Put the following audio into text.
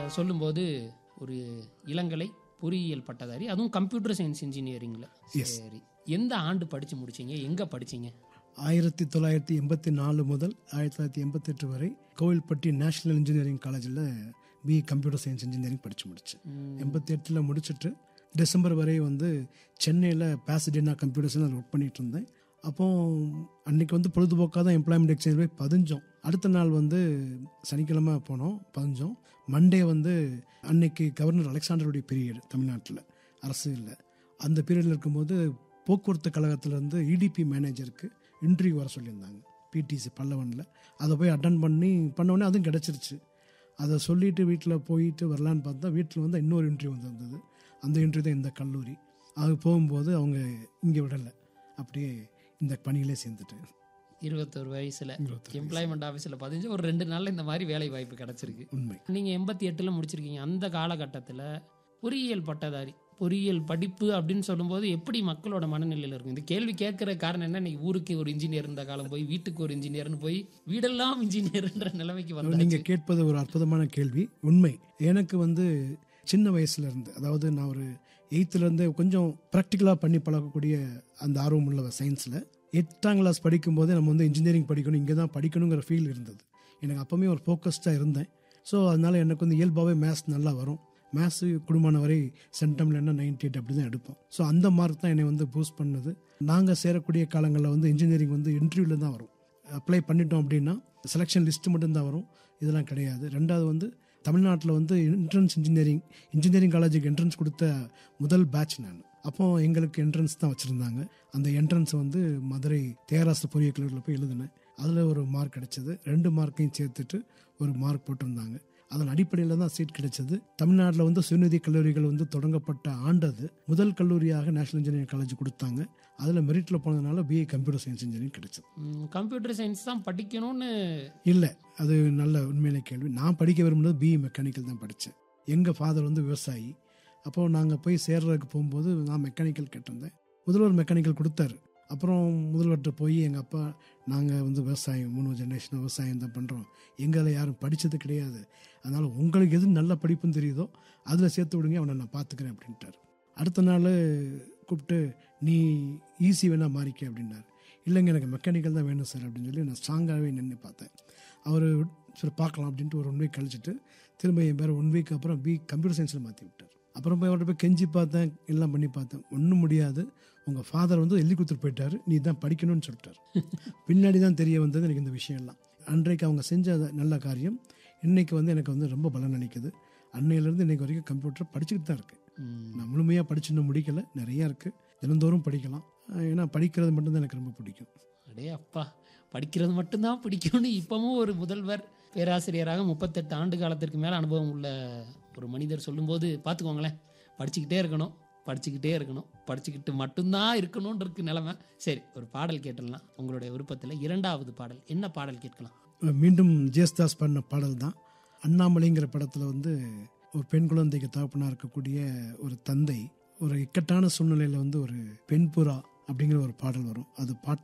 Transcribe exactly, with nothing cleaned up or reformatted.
சொல்லும்போது ஒரு இளங்கலை பொறியியல் பட்டதாரி, அதுவும் கம்ப்யூட்டர் சயின்ஸ் இன்ஜினியரிங்கில். சரி, எந்த ஆண்டு படித்து முடிச்சிங்க, எங்கே படிச்சிங்க? ஆயிரத்தி தொள்ளாயிரத்தி எண்பத்தி நாலு முதல் ஆயிரத்தி தொள்ளாயிரத்தி எண்பத்தி எட்டு வரை கோவில்பட்டி நேஷனல் இன்ஜினியரிங் காலேஜில் பிஇ கம்ப்யூட்டர் சயின்ஸ் இன்ஜினியரிங் படித்து முடிச்சு. எண்பத்தி எட்டில் முடிச்சுட்டு டிசம்பர் வரை வந்து சென்னையில் பாசடேனா கம்ப்யூட்டர்ஸ் ஒர்க் பண்ணிட்டு இருந்தேன். அப்போ அன்னைக்கு வந்து பொழுதுபோக்காக தான் எம்ப்ளாய்மெண்ட் எக்ஸ்சேஞ்ச் போய் பதிஞ்சோம். அடுத்த நாள் வந்து சனிக்கிழமை போனோம், பதிஞ்சோம். மண்டே வந்து அன்னைக்கு கவர்னர் அலெக்சாண்டருடைய பீரியட் தமிழ்நாட்டில் அரசு இல்லை. அந்த பீரியடில் இருக்கும்போது போக்குவரத்து கழகத்திலேருந்து இடிபி மேனேஜருக்கு இன்டர்வியூ வர சொல்லியிருந்தாங்க பிடிசி பல்லவனில். அதை போய் அட்டன் பண்ணி பண்ணோடனே அதுவும் கிடச்சிருச்சு. அதை சொல்லிவிட்டு வீட்டில் போயிட்டு வரலான்னு பார்த்தா வீட்டில் வந்து இன்னொரு இன்டர்வியூ வந்திருந்தது. அந்த இன்டர்வியூ தான் இந்த கல்லூரி. அது போகும்போது அவங்க இங்கே விடலை, அப்படியே இந்த பணியிலே சேர்ந்துட்டேன். இருபத்தொரு வயசில் எம்ப்ளாய்மெண்ட் ஆஃபீஸில் பதிஞ்சு ஒரு ரெண்டு நாளில் இந்த மாதிரி வேலை வாய்ப்பு கிடச்சிருக்கு. உண்மை. நீங்கள் எண்பத்தி எட்டில் முடிச்சிருக்கீங்க. அந்த காலகட்டத்தில் பொறியியல் பட்டதாரி, பொறியியல் படிப்பு அப்படின்னு சொல்லும்போது எப்படி மக்களோட மனநிலையில் இருக்கும்? இந்த கேள்வி கேட்குற காரணம் என்ன, இன்னைக்கு ஊருக்கு ஒரு இன்ஜினியர் இருந்த காலம் போய் வீட்டுக்கு ஒரு இன்ஜினியர்னு போய் வீடெல்லாம் இன்ஜினியர்ன்ற நிலைமைக்கு வந்து நீங்கள் கேட்பது ஒரு அற்புதமான கேள்வி. உண்மை. எனக்கு வந்து சின்ன வயசுல இருந்து, அதாவது நான் ஒரு எயித்துலேருந்து கொஞ்சம் ப்ராக்டிக்கலாக பண்ணி பழகக்கூடிய அந்த ஆர்வம் உள்ளவர் சயின்ஸில். எட்டாம் கிளாஸ் படிக்கும்போதே நம்ம வந்து இன்ஜினியரிங் படிக்கணும், இங்கே தான் படிக்கணுங்கிற ஃபீல் இருந்தது. எனக்கு அப்போவுமே ஒரு ஃபோக்கஸ்டாக இருந்தேன். ஸோ அதனால் எனக்கு வந்து இயல்பாகவே மேத்ஸ் நல்லா வரும். மேத்ஸு குடும்பமான வரை சென்டமில் என்ன நைன்டி எயிட் அப்படி தான் எடுப்போம். ஸோ அந்த மார்க் தான் என்னை வந்து பூஸ்ட் பண்ணது. நாங்கள் சேரக்கூடிய காலங்களில் வந்து இன்ஜினியரிங் வந்து இன்டர்வியூவில் தான் வரும். அப்ளை பண்ணிட்டோம் அப்படின்னா செலெக்ஷன் லிஸ்ட்டு மட்டும்தான் வரும், இதெல்லாம் கிடையாது. ரெண்டாவது வந்து தமிழ்நாட்டில் வந்து என்ட்ரன்ஸ் இன்ஜினியரிங் இன்ஜினியரிங் காலேஜுக்கு என்ட்ரன்ஸ் கொடுத்த முதல் பேட்ச் நான். அப்போ எங்களுக்கு என்ட்ரன்ஸ் தான் வச்சுருந்தாங்க. அந்த என்ட்ரன்ஸ் வந்து மதுரை தேராசு பொறியியல் கல்லூரியில் போய் எழுதினேன். அதில் ஒரு மார்க் கிடைச்சது. ரெண்டு மார்க்கையும் சேர்த்துட்டு ஒரு மார்க் போட்டிருந்தாங்க. அதன் அடிப்படையில் தான் சீட் கிடைச்சது. தமிழ்நாட்டில் வந்து சுயநிதி கல்லூரிகள் வந்து தொடங்கப்பட்ட ஆண்டது முதல் கல்லூரியாக நேஷனல் இன்ஜினியரிங் காலேஜ் கொடுத்தாங்க. அதில் மெரிட்டில் போனதுனால பிஏ கம்ப்யூட்டர் சயின்ஸ் இன்ஜினியரிங் கிடைச்சது. கம்ப்யூட்டர் சயின்ஸ் தான் படிக்கணும்னு இல்லை, அது நல்ல உண்மையிலே கேள்வி. நான் படிக்க விரும்புனது பிஇ மெக்கானிக்கல் தான் படித்தேன். எங்கள் ஃபாதர் வந்து விவசாயி. அப்போது நாங்கள் போய் சேர்றதுக்கு போகும்போது நான் மெக்கானிக்கல் கேட்டிருந்தேன். முதல்வர் மெக்கானிக்கல் கொடுத்தாரு. அப்புறம் முதல்வர்கிட்ட போய் எங்கள் அப்பா, நாங்கள் வந்து விவசாயம் மூணு ஜென்ரேஷன் விவசாயம் தான் பண்ணுறோம், எங்களை யாரும் படித்தது கிடையாது, அதனால் உங்களுக்கு எது நல்ல படிப்புன்னு தெரியுதோ அதில் சேர்த்து விடுங்க, அவனை நான் பார்த்துக்கிறேன் அப்படின்ட்டார். அடுத்த நாள் கூப்பிட்டு நீ ஈஸி வேணால் மாறிக்க அப்படின்னாரு. இல்லைங்க எனக்கு மெக்கானிக்கல் தான் வேணும் சார் அப்படின்னு சொல்லி நான் ஸ்ட்ராங்காகவே நின்று பார்த்தேன். அவர் சரி பார்க்கலாம் அப்படின்ட்டு ஒரு ஒன் வீக் கழிச்சிட்டு திரும்ப என் பேர் ஒன் வீக் அப்புறம் பி கம்ப்யூட்டர் சயின்ஸில் மாற்றி விட்டார். அப்புறம் போய் அவர்கிட்ட போய் கெஞ்சி பார்த்தேன், எல்லாம் பண்ணி பார்த்தேன், ஒன்றும் முடியாது, உங்கள் ஃபாதர் வந்து எழுதி கொடுத்துட்டு போயிட்டார், நீ தான் படிக்கணும்னு சொல்லிட்டார். பின்னாடி தான் தெரிய வந்தது எனக்கு இந்த விஷயம்லாம். அன்றைக்கு அவங்க செஞ்ச நல்ல காரியம் இன்றைக்கி வந்து எனக்கு வந்து ரொம்ப பலன் நினைக்குது. அன்னையிலேருந்து இன்றைக்கு வரைக்கும் கம்ப்யூட்டர் படிச்சுக்கிட்டு தான் இருக்குது. நான் முழுமையாக படிச்சு இன்னும் முடிக்கலை, நிறையா இருக்குது, தினந்தோறும் படிக்கலாம். ஏன்னா படிக்கிறது மட்டும்தான் எனக்கு ரொம்ப பிடிக்கும். அடே அப்பா, படிக்கிறது மட்டும்தான் பிடிக்கும்னு இப்பவும் ஒரு முதல்வர் பேராசிரியராக முப்பத்தெட்டு ஆண்டு காலத்திற்கு மேலே அனுபவம் உள்ள ஒரு மனிதர் சொல்லும்போது பார்த்துக்கோங்களேன். படிச்சுக்கிட்டே இருக்கணும், படிச்சுக்கிட்டே இருக்கணும், படிச்சுக்கிட்டு மட்டும்தான் இருக்கணும்னு இருக்கு நிலைமை. சரி, ஒரு பாடல் கேட்டுடலாம் உங்களுடைய விருப்பத்தில். இரண்டாவது பாடல் என்ன பாடல் கேட்கலாம்? மீண்டும் ஜேஸ்தாஸ் பண்ண பாடல் தான். அண்ணாமலைங்கிற படத்தில் வந்து ஒரு பெண் குழந்தைக்கு தகப்பனாக இருக்கக்கூடிய ஒரு தந்தை ஒரு இக்கட்டான சூழ்நிலையில் வந்து ஒரு பெண் புறா அப்படிங்கிற ஒரு பாடல் வரும். அது பாட்டு